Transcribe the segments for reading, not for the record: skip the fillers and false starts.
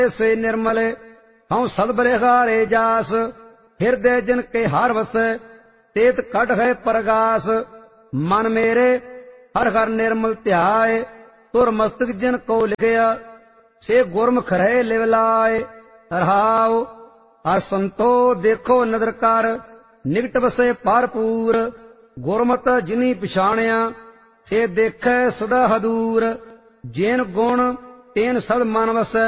से निर्मले हूँ सद बलिहारे जास। हृदय जिन के हार वसै तेत कट है परगास। मन मेरे हर हर निर्मल ध्याय तुर मस्तक जिन को लिखया से गुरमुख रहे लिवलाए। रहाओ हर संतो देखो नदर कर निकट बसे भरपूर। गुरमत जिनी पछाणिया से देखे सदा हदूर। जेन गुण तेन सद मन वसै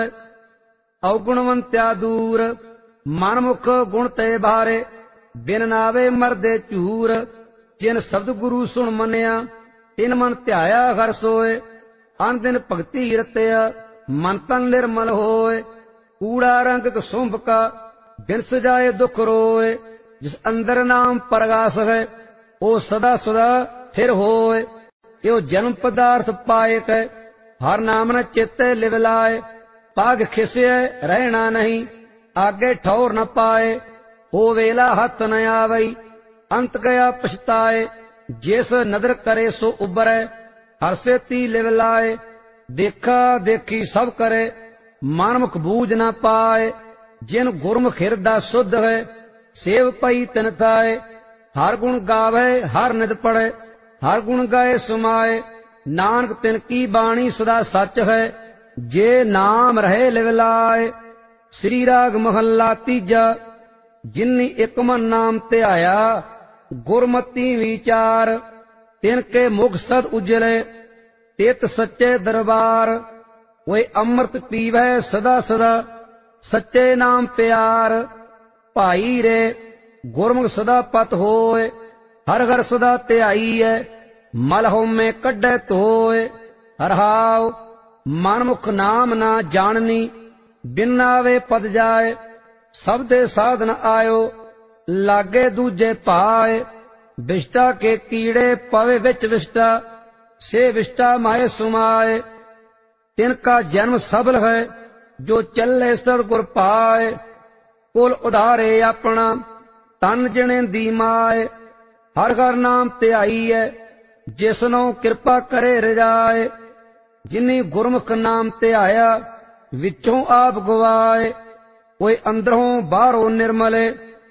अवगुणवंत्या दूर। मनमुख गुण ते बारे बिन नावे मरदे झूर। जिन शब्द गुरु सुन मनिया तिन मन ध्याया हर सोए। अन दिन भगति रतया मन तन निर्मल होए। कूड़ा रंग कसुंभ का बिन सजाए दुख रोए। जिस अंदर नाम परगास है ओ सदा सदा स्थिर होए। यो जन्म पदार्थ पाए कै हर नाम न चेते लिव लाए। पाग खिसे रहना नहीं आगे ठौर न पाए। हो वेला हथ न आवई अंत गया पछताए। जिस नदर करे सो उबरै हर से ती लिव लाए। देखा देखी सब करे मनमुख बूझ न पाए। जिन गुरमुख हिरदा शुद्ध है सेव पई तिन थाए। हर गुण गावे हर नित पढ़े हर गुण गाए सुमाए। नानक तिन की बाणी सदा सच है जे नाम रहे लिव लाए। श्री राग महला तीजा। जिन्नी एक मन नाम ध्याया गुरमति विचार। तिनके मुख सद उजले तेत सच्चे दरबार। वे अमृत पीवै सदा सदा सच्चे नाम प्यार। भाई रे गुरमुख सदा पत होए हर हर सदा ध्याई है। मल होमे कड्डे धोए हरहाओ मनमुख नाम ना जाननी बिन नावे पद जाए। सबदे साधन आयो लागे दूजे पाए। विष्टा के कीड़े पवे विच विष्टा से विष्टा माए सुमाए। तिनका जन्म सबल है जो चले सदगुर पाए। कुल उधारे अपना तन जिने दी माए। हर हर नाम ध्याई है जिसनो कृपा करे रजाए। जिन्नी गुरमुख नाम ध्याया विचों आप गवाए। कोई अंदरों बाहरों निर्मले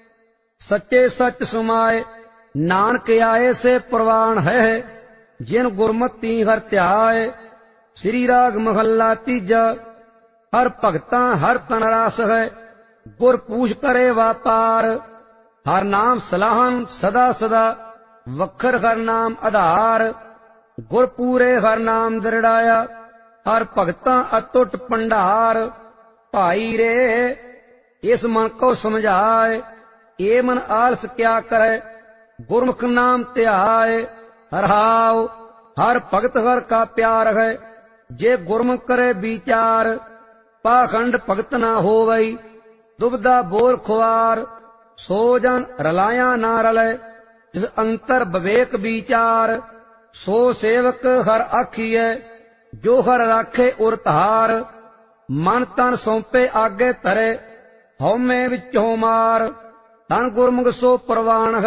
सच्चे सच सुमाए। नानक आए से प्रवान है जिन गुरमति हर ध्याए। श्री राग महला तीजा। हर भगता हर तन रास है गुर पूछ करे वापार। हर नाम सलाहन सदा सदा वखर हर नाम आधार। गुर पूरे हर नाम दृढ़ाया हर भगता अतुट भंडार। भाई रे इस मन को समझाए ये मन आलस क्या करे। गुरमुख नाम ध्याए हरहाओ हर भगत हर का प्यार है। जे गुरमुख करे विचार पाखंड भगत ना होवई। दुबदा बोर खुआर सो जन रलाया ना रले। जिस अंतर विवेक विचार सो सेवक हर आखिए। जो हर राखे उर धार मन तन सौंपे आगे धरे हौमे विचों मार। धन गुरमुख सो प्रवान